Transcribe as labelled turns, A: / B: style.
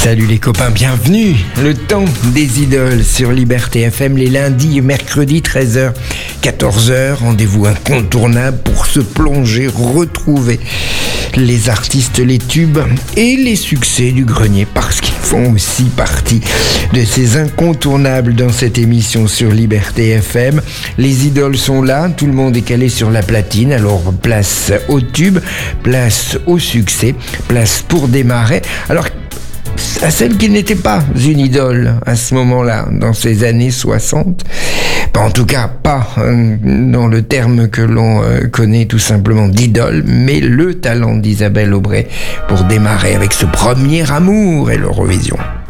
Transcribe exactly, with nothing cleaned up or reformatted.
A: Salut les copains, bienvenue. Le temps des idoles sur Liberté F M les lundis et mercredis treize heures, quatorze heures. Rendez-vous incontournable pour se plonger, retrouver les artistes, les tubes et les succès du grenier parce qu'ils font aussi partie de ces incontournables dans cette émission sur Liberté F M. Les idoles sont là, tout le monde est calé sur la platine, alors place au tube, place au succès, place pour démarrer. Alors à celle qui n'était pas une idole à ce moment-là, dans ces années soixante. En tout cas, pas euh, dans le terme que l'on euh, connaît tout simplement d'idole, mais le talent d'Isabelle Aubray pour démarrer avec ce premier amour et l'Eurovision.